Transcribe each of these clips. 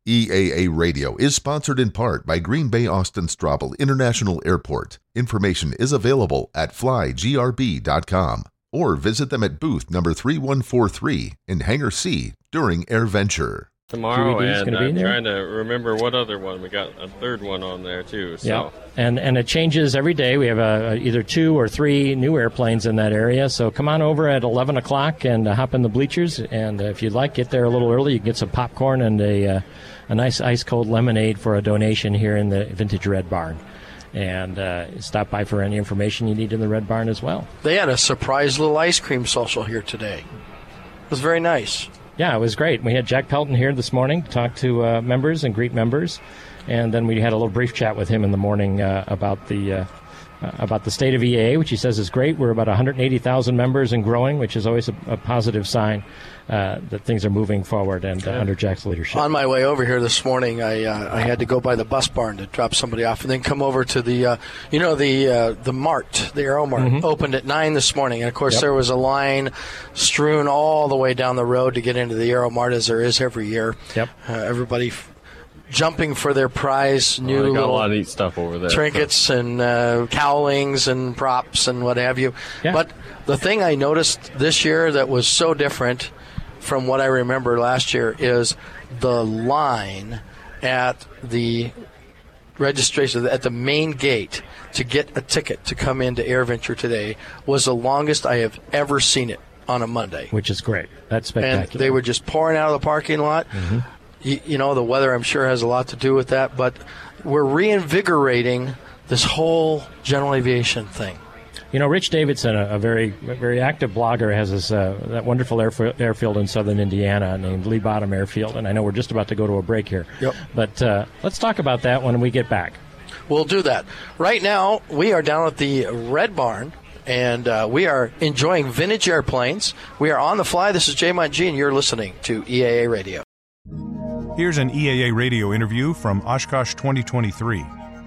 EAA Radio is sponsored in part by Green Bay Austin Straubel International Airport. Information is available at flygrb.com or visit them at booth number 3143 in Hangar C during AirVenture. Tomorrow, QED's and gonna be I'm there? trying to remember what other one. We got a third one on there, too. So. Yeah, and it changes every day. We have either 2 or 3 new airplanes in that area, so come on over at 11 o'clock and hop in the bleachers, and if you'd like, get there a little early. You can get some popcorn and a nice ice-cold lemonade for a donation here in the Vintage Red Barn. And stop by for any information you need in the Red Barn as well. They had a surprise little ice cream social here today. It was very nice. Yeah, it was great. We had Jack Pelton here this morning to talk to members and greet members, and then we had a little brief chat with him in the morning about the state of EAA, which he says is great. We're about 180,000 members and growing, which is always a positive sign that things are moving forward and under Jack's leadership. On my way over here this morning, I had to go by the bus barn to drop somebody off, and then come over to the Mart, the Aero Mart, opened at 9 this morning. And of course, there was a line strewn all the way down the road to get into the Aero Mart, as there is every year. Yep. Everybody jumping for their prize, new They got little a lot of neat stuff over there. trinkets and cowlings and props and what have you. Yeah. But the thing I noticed this year that was so different from what I remember last year is the line at the registration, at the main gate to get a ticket to come into AirVenture today was the longest I have ever seen it on a Monday. Which is great. That's spectacular. And they were just pouring out of the parking lot. You know, the weather, I'm sure, has a lot to do with that, but we're reinvigorating this whole general aviation thing. You know, Rich Davidson, a very, very active blogger, has this that wonderful airfield in southern Indiana named Lee Bottom Airfield, and I know we're just about to go to a break here. Yep. But let's talk about that when we get back. We'll do that. Right now, we are down at the Red Barn, and we are enjoying vintage airplanes. We are on the fly. This is Jay Mont G, and you're listening to EAA Radio. Here's an EAA radio interview from Oshkosh 2023.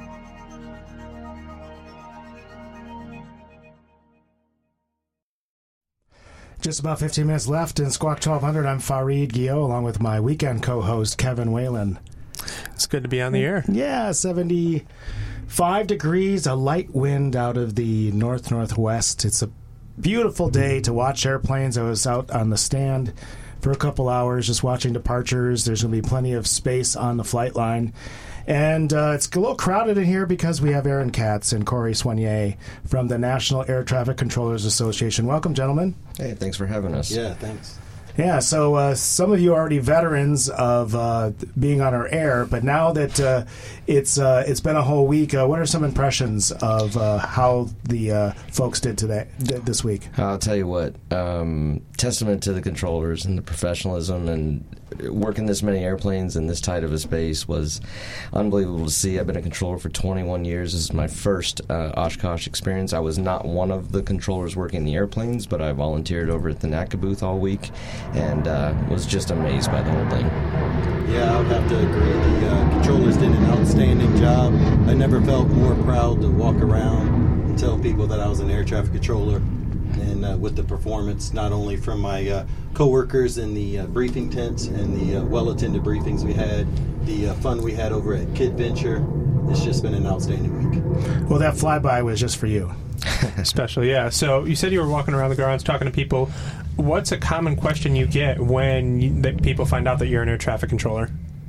Just about 15 minutes left in Squawk 1200. I'm Fareed Guillot, along with my weekend co-host, Kevin Whalen. It's good to be on the air. Yeah, 75 degrees, a light wind out of the north-northwest. It's a beautiful day to watch airplanes. I was out on the stand for a couple hours just watching departures. There's going to be plenty of space on the flight line. And it's a little crowded in here because we have Aaron Katz and Corey Soignier from the National Air Traffic Controllers Association. Welcome, gentlemen. Hey, thanks for having us. Yeah, thanks. Yeah, so some of you are already veterans of being on our air, but now that it's been a whole week, what are some impressions of how the folks did this week? I'll tell you what, testament to the controllers and the professionalism, and working this many airplanes in this tight of a space was unbelievable to see. I've been a controller for 21 years. This is my first Oshkosh experience. I was not one of the controllers working the airplanes, but I volunteered over at the NACA booth all week and was just amazed by the whole thing. Yeah, I would have to agree. The controllers did an outstanding job. I never felt more proud to walk around and tell people that I was an air traffic controller. And with the performance, not only from my co-workers in the briefing tents and the well-attended briefings we had, the fun we had over at KidVenture, it's just been an outstanding week. Well, that flyby was just for you. Special, yeah. So you said you were walking around the grounds talking to people. What's a common question you get when people find out that you're an air traffic controller?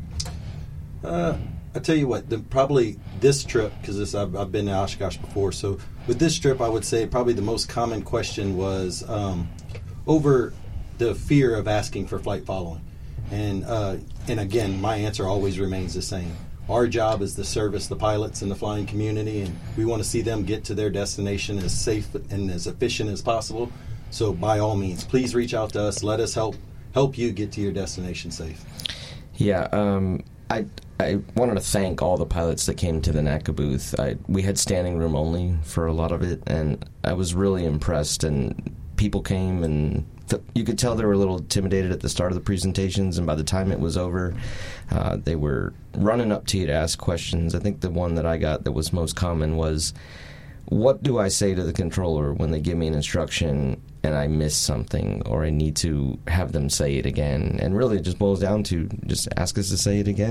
I tell you what, probably this trip, because I've been to Oshkosh before, so with this trip I would say probably the most common question was over the fear of asking for flight following. And again, my answer always remains the same. Our job is to service the pilots and the flying community, and we want to see them get to their destination as safe and as efficient as possible. So by all means, please reach out to us. Let us help you get to your destination safe. Yeah, I wanted to thank all the pilots that came to the NACA booth. We had standing room only for a lot of it, and I was really impressed. And people came, and you could tell they were a little intimidated at the start of the presentations, and by the time it was over, they were running up to you to ask questions. I think the one that I got that was most common was, what do I say to the controller when they give me an instruction and I miss something, or I need to have them say it again? And really it just boils down to just ask us to say it again.